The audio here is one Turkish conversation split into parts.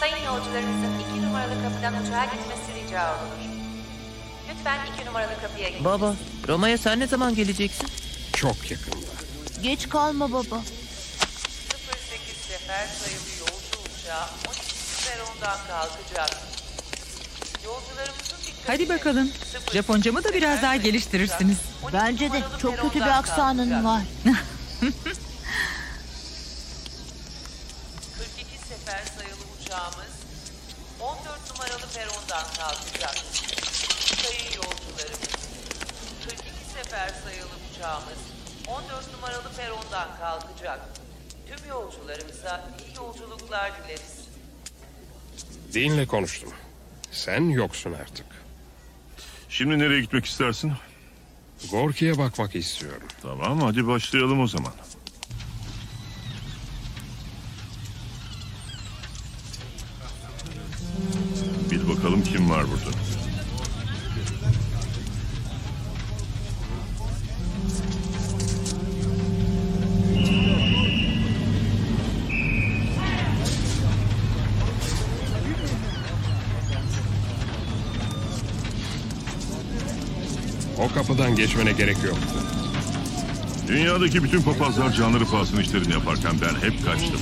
Sayın yolcularımızın 2 numaralı kapıdan uçağa gitmesi rica olunur. Lütfen 2 numaralı kapıya gidiniz. Baba, Roma'ya sen ne zaman geleceksin? Çok yakında. Geç kalma baba. 08 sefer sayılı yolcu uçağı 12 perondan kalkacak. Yolcularımızın dikkatine... Hadi bakalım. Japoncamı da biraz daha geliştirirsiniz. Bence de çok kötü bir aksanın var. 42 sefer sayılı uçağımız 14 numaralı perondan kalkacak. Sayın yolcularımız, 42 sefer sayılı uçağımız 14 numaralı perondan kalkacak. Tüm yolcularımıza iyi yolculuklar dileriz. Dinle konuştum. Sen yoksun artık. Şimdi nereye gitmek istersin? Gorki'ye bakmak istiyorum. Tamam, hadi başlayalım o zaman. Bil bakalım kim var burada. O kapıdan geçmene gerek yok. Dünyadaki bütün papazlar canları pahasına işlerini yaparken ben hep kaçtım.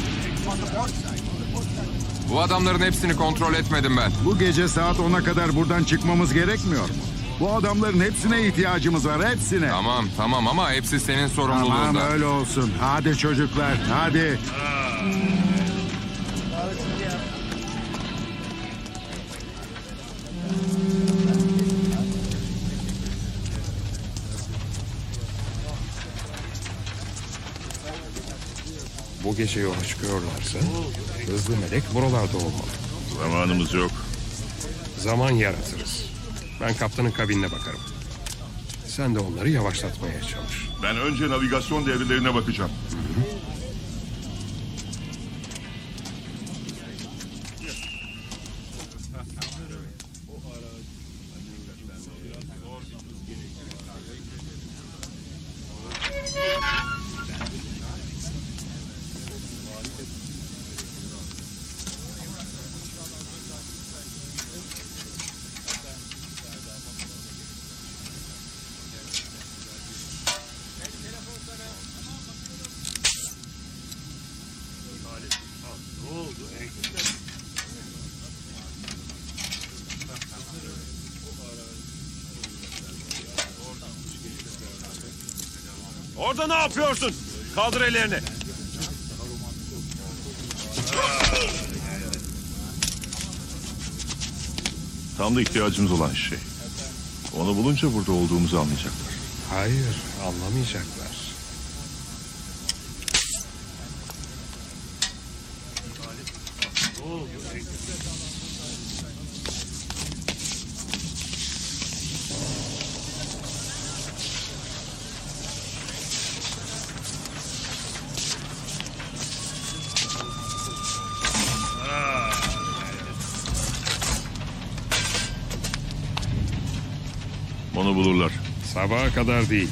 Bu adamların hepsini kontrol etmedim ben. Bu gece saat 10'a kadar buradan çıkmamız gerekmiyor mu? Bu adamların hepsine ihtiyacımız var, hepsine. Tamam ama hepsi senin sorumluluğunda. Tamam, öyle olsun. Hadi çocuklar, hadi. Bu gece yola çıkıyorlarsa hızlı melek buralarda olmalı. Zamanımız yok. Zaman yaratırız. Ben kaptanın kabinine bakarım. Sen de onları yavaşlatmaya çalış. Ben önce navigasyon devrelerine bakacağım. Orada ne yapıyorsun? Kaldır ellerini. Tam da ihtiyacımız olan şey. Onu bulunca burada olduğumuzu anlayacaklar. Hayır, anlamayacaklar. Onu bulurlar. Sabaha kadar değil.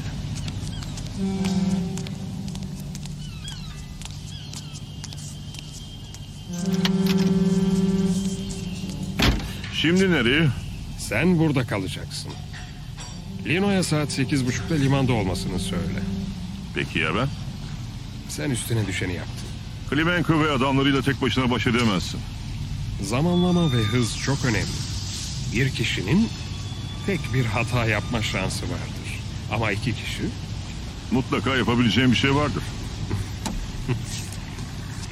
Şimdi nereye? Sen burada kalacaksın. Lino'ya saat 8.30'da limanda olmasını söyle. Peki ya ben? Sen üstüne düşeni yaptın. Klimenko ve adamlarıyla tek başına baş edemezsin. Zamanlama ve hız çok önemli. Bir kişinin tek bir hata yapma şansı vardır. Ama iki kişi Mutlaka yapabileceğim bir şey vardır.